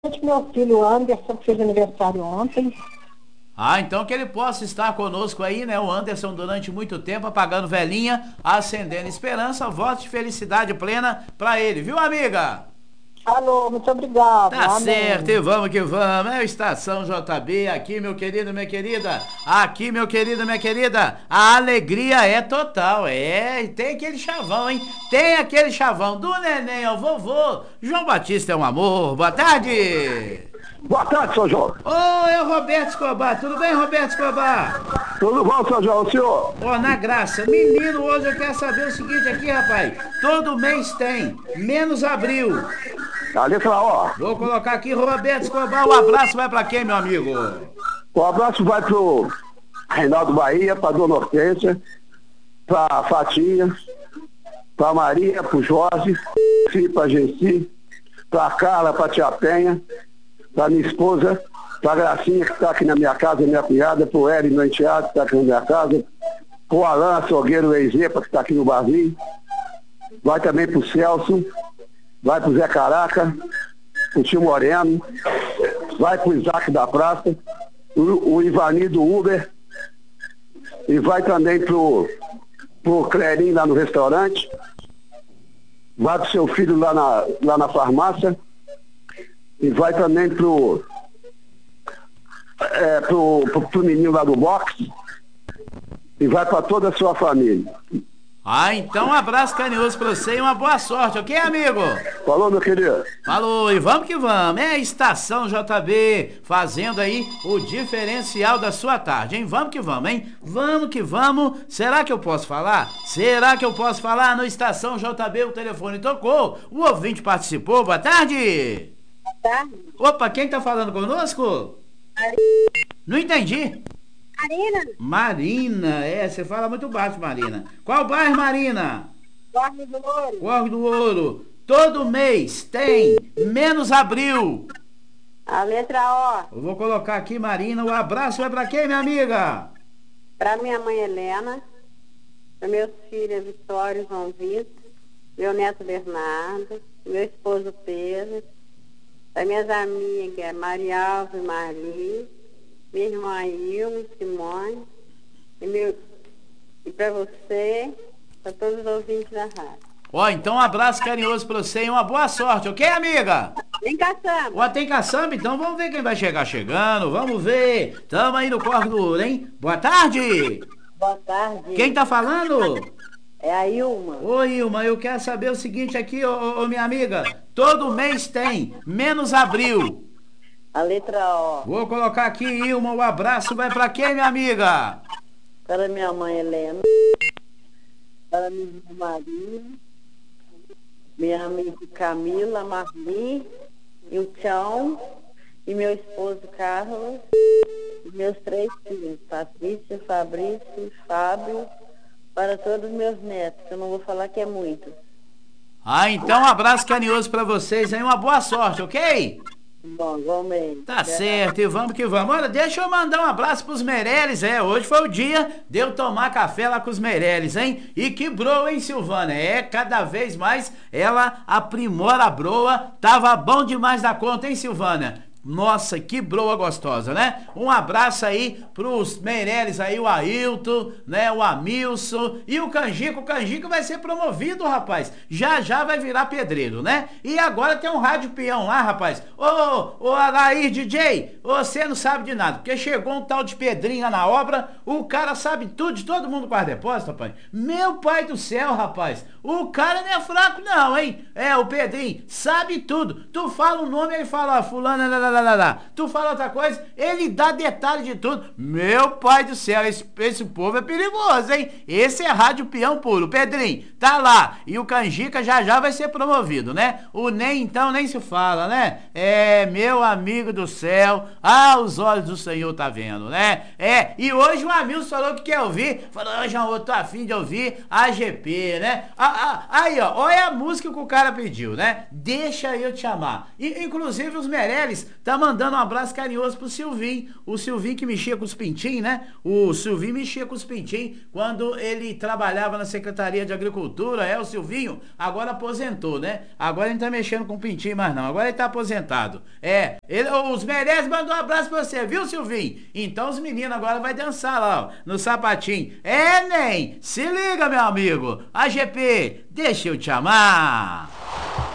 Meu filho Anderson fez aniversário ontem. Ah, então que ele possa estar conosco aí, né? O Anderson durante muito tempo apagando velhinha, acendendo esperança, votos de felicidade plena pra ele, viu, amiga? Alô, muito obrigado. Tá certo, Amém. e vamos que vamos. É o Estação JB aqui, meu querido, minha querida. Aqui, meu querido, minha querida. A alegria é total. É, e tem aquele chavão, hein? Tem aquele chavão do neném ao vovô. João Batista é um amor. Boa tarde. Boa tarde, seu João. Oi, é o Roberto Escobar. Tudo bem, Roberto Escobar? Tudo bom, seu João? O senhor? Ó, na graça. Menino, hoje eu quero saber o seguinte aqui, rapaz. Todo mês tem, menos abril. A letra O. Vou colocar aqui, Roberto Escobar. O abraço vai pra quem, meu amigo? O abraço vai pro Reinaldo Bahia, pra Dona Hortência, pra Fatinha, pra Maria, pro Jorge, pra Genci, pra Carla, pra Tia Penha, pra minha esposa, pra Gracinha, que tá aqui na minha casa, minha cunhada, pro Eri, meu enteado, que tá aqui na minha casa, pro Alan Açougueiro Eizepa, que tá aqui no barzinho, vai também pro Celso, vai pro Zé Caraca, pro Tio Moreno, vai pro Isaac da Praça, o Ivani do Uber, e vai também pro Clerim lá no restaurante, vai pro seu filho lá na farmácia, e vai também pro menino lá do boxe, e vai para toda a sua família. Ah, então um abraço carinhoso pra você e uma boa sorte, ok, amigo? Falou, meu querido? Falou, e vamos que vamos. É a Estação JB fazendo aí o diferencial da sua tarde, hein? Vamos que vamos, hein? Vamos que vamos. Será que eu posso falar? Será que eu posso falar no Estação JB? O telefone tocou, o ouvinte participou. Boa tarde. Boa tarde. Opa, quem tá falando conosco? Não entendi. Marina, Marina, você fala muito baixo, Marina. Qual bairro, Marina? Corre do Ouro. Corre do Ouro. Todo mês tem, menos abril. A letra O. Eu vou colocar aqui, Marina. O abraço vai pra quem, minha amiga? Para minha mãe Helena, para meus filhos Vitória e João Vitor, meu neto Bernardo, meu esposo Pedro, para minhas amigas Maria Alva e Marli, minha irmã Ilma e Simone, e para você, para todos os ouvintes da rádio. Ó, então um abraço carinhoso pra você e uma boa sorte, ok, amiga? Vem caçamba. Ó, tem caçamba, então vamos ver quem vai chegar chegando, vamos ver. Tamo aí no Corre do Ouro, hein? Boa tarde. Boa tarde. Quem tá falando? É a Ilma. Oi, Ilma, eu quero saber o seguinte aqui, ô, minha amiga. Todo mês tem, menos abril. A letra O. Vou colocar aqui, Ilma, o abraço vai pra quem, minha amiga? Para minha mãe Helena, para minha irmã Maria, minha amiga Camila, Marli, e o Tião, e meu esposo Carlos, e meus 3 filhos, Patrícia, Fabrício e Fábio, para todos os meus netos, que eu não vou falar que é muito. Ah, então um abraço carinhoso pra vocês aí, uma boa sorte, ok? Bom, igualmente. Tá certo, e vamos que vamos. Olha, deixa eu mandar um abraço pros Meirelles, hoje foi o dia de eu tomar café lá com os Meirelles, hein? E que broa, hein, Silvana? Cada vez mais ela aprimora a broa, tava bom demais da conta, hein, Silvana? Nossa, que broa gostosa, né? Um abraço aí pros Meirelles aí, o Ailton, né? O Amilson e o Canjico. O Canjico vai ser promovido, rapaz. Já já vai virar pedreiro, né? E agora tem um rádio peão lá, rapaz. Ô, Araí, DJ, você não sabe de nada, porque chegou um tal de Pedrinho lá na obra, o cara sabe tudo de todo mundo guarda depósito, rapaz. Meu pai do céu, rapaz. O cara não é fraco não, hein? O Pedrinho sabe tudo. Tu fala o nome, ele fala, ó, fulano, lá. Tu fala outra coisa, ele dá detalhe de tudo. Meu pai do céu, esse povo é perigoso, hein? Esse é rádio peão puro. Pedrinho, tá lá. E o Canjica já já vai ser promovido, né? O Ney, então, nem se fala, né? Meu amigo do céu, os olhos do Senhor tá vendo, né? E hoje o Amilson falou que quer ouvir, falou, João, eu tô afim de ouvir AGP, né? Aí, ó, olha a música que o cara pediu, né? Deixa eu te amar. Inclusive os Meirelles tá mandando um abraço carinhoso pro Silvinho, o Silvinho que mexia com os pintinhos, né? O Silvinho mexia com os pintinhos quando ele trabalhava na Secretaria de Agricultura, o Silvinho agora aposentou, né? Agora ele não tá mexendo com pintinho mais não, agora ele tá aposentado. Os Meirelles mandou um abraço pra você, viu, Silvinho? Então os meninos agora vai dançar lá, ó, no sapatinho. Nem, se liga, meu amigo, AGP, deixa eu te amar.